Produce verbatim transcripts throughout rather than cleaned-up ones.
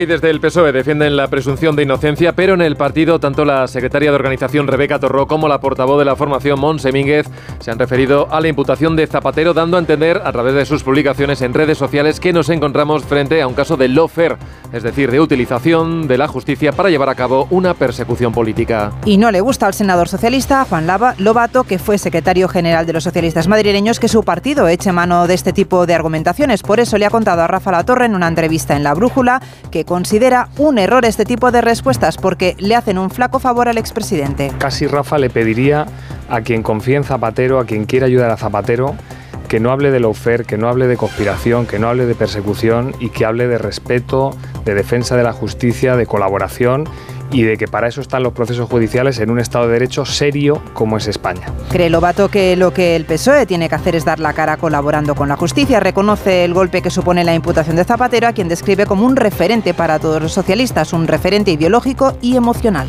Y desde el P S O E defienden la presunción de inocencia, pero en el partido tanto la secretaria de organización Rebeca Torró como la portavoz de la formación Montse Mínguez se han referido a la imputación de Zapatero, dando a entender a través de sus publicaciones en redes sociales que nos encontramos frente a un caso de lawfare, es decir, de utilización de la justicia para llevar a cabo una persecución política. Y no le gusta al senador socialista Juan Lobato, que fue secretario general de los socialistas madrileños, que su partido eche mano de este tipo de argumentaciones. Por eso le ha contado a Rafa Latorre en una entrevista en La Brújula que considera un error este tipo de respuestas porque le hacen un flaco favor al expresidente. Casi Rafa le pediría a quien confíe en Zapatero, a quien quiera ayudar a Zapatero, que no hable de lawfare, que no hable de conspiración, que no hable de persecución y que hable de respeto, de defensa de la justicia, de colaboración y de que para eso están los procesos judiciales en un Estado de Derecho serio como es España. Cree Lobato que lo que el P S O E tiene que hacer es dar la cara colaborando con la justicia. Reconoce el golpe que supone la imputación de Zapatero, a quien describe como un referente para todos los socialistas, un referente ideológico y emocional.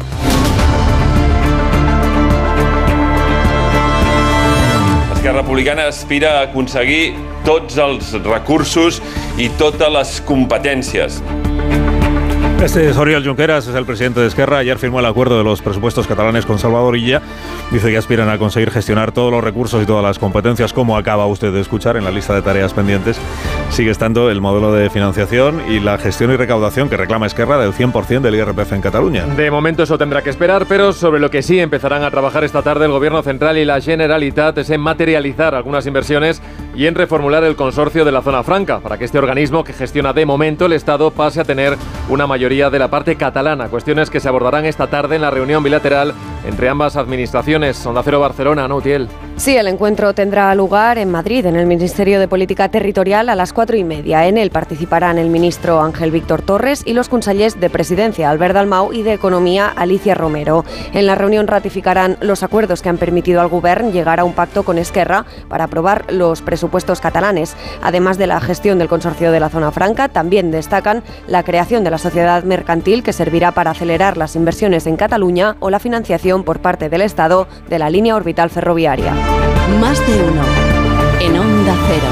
Esquerra Republicana aspira a aconseguir tots els recursos i totes les competències. Este es Oriol Junqueras, es el presidente de Esquerra. Ayer firmó el acuerdo de los presupuestos catalanes con Salvador Illa. Dice que aspiran a conseguir gestionar todos los recursos y todas las competencias, como acaba usted de escuchar en la lista de tareas pendientes. Sigue estando el modelo de financiación y la gestión y recaudación que reclama Esquerra del cien por ciento del I R P F en Cataluña. De momento eso tendrá que esperar, pero sobre lo que sí empezarán a trabajar esta tarde el Gobierno Central y la Generalitat es en materializar algunas inversiones y en reformular el consorcio de la Zona Franca, para que este organismo que gestiona de momento el Estado pase a tener una mayoría de la parte catalana. Cuestiones que se abordarán esta tarde en la reunión bilateral entre ambas administraciones. Onda Cero Barcelona, ¿no, Utiel? Sí, el encuentro tendrá lugar en Madrid, en el Ministerio de Política Territorial, a las cuatro y media. En él participarán el ministro Ángel Víctor Torres y los consellers de Presidencia, Albert Dalmau, y de Economía, Alicia Romero. En la reunión ratificarán los acuerdos que han permitido al Govern llegar a un pacto con Esquerra para aprobar los presupuestos catalanes. Además de la gestión del consorcio de la Zona Franca, también destacan la creación de la sociedad mercantil, que servirá para acelerar las inversiones en Cataluña, o la financiación por parte del Estado de la línea orbital ferroviaria. Más de uno en Onda Cero.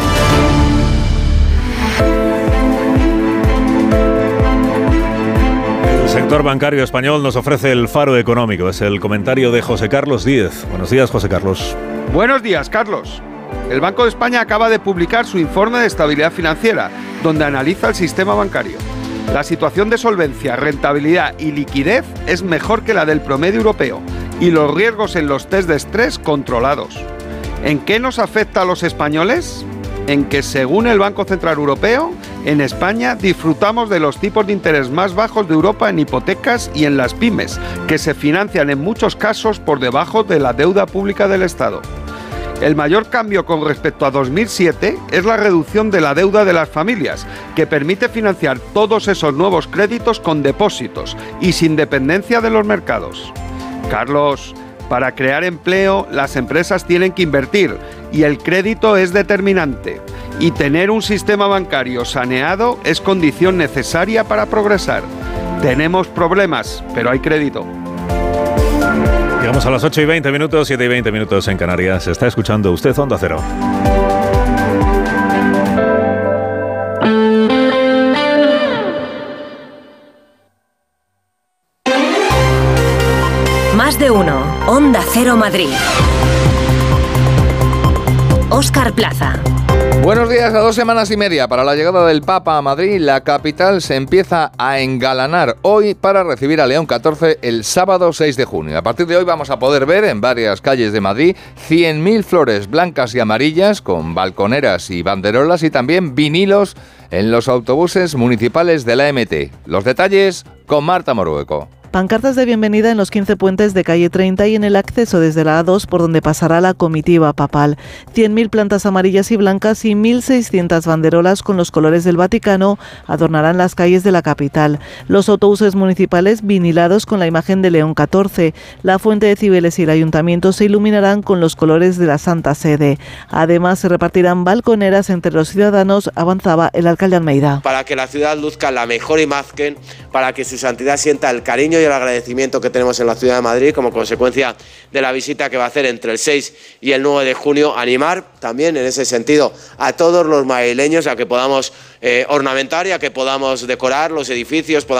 El sector bancario español nos ofrece el faro económico. Es el comentario de José Carlos Díez. Buenos días, José Carlos. Buenos días, Carlos. El Banco de España acaba de publicar su informe de estabilidad financiera, donde analiza el sistema bancario. La situación de solvencia, rentabilidad y liquidez es mejor que la del promedio europeo y los riesgos en los test de estrés controlados. ¿En qué nos afecta a los españoles? En que, según el Banco Central Europeo, en España disfrutamos de los tipos de interés más bajos de Europa en hipotecas y en las pymes, que se financian en muchos casos por debajo de la deuda pública del Estado. El mayor cambio con respecto a dos mil siete es la reducción de la deuda de las familias, que permite financiar todos esos nuevos créditos con depósitos y sin dependencia de los mercados. Carlos, para crear empleo, las empresas tienen que invertir y el crédito es determinante. Y tener un sistema bancario saneado es condición necesaria para progresar. Tenemos problemas, pero hay crédito. Llegamos a las ocho y veinte minutos, siete y veinte minutos en Canarias. Está escuchando usted Onda Cero. Más de uno. Onda Cero Madrid. Óscar Plaza. Buenos días. A dos semanas y media para la llegada del Papa a Madrid, la capital se empieza a engalanar hoy para recibir a León catorce el sábado seis de junio. A partir de hoy vamos a poder ver en varias calles de Madrid cien mil flores blancas y amarillas con balconeras y banderolas y también vinilos en los autobuses municipales de la M T. Los detalles con Marta Morueco. Pancartas de bienvenida en los quince puentes de calle treinta y en el acceso desde la A dos por donde pasará la comitiva papal. cien mil plantas amarillas y blancas y mil seiscientas banderolas con los colores del Vaticano adornarán las calles de la capital. Los autobuses municipales vinilados con la imagen de León catorce. La Fuente de Cibeles y el Ayuntamiento se iluminarán con los colores de la Santa Sede. Además, se repartirán balconeras entre los ciudadanos, avanzaba el alcalde Almeida. Para que la ciudad luzca la mejor imagen, para que su santidad sienta el cariño cariño y el agradecimiento que tenemos en la ciudad de Madrid como consecuencia de la visita que va a hacer entre el seis y el nueve de junio. Animar también en ese sentido a todos los madrileños a que podamos eh, ornamentar y a que podamos decorar los edificios.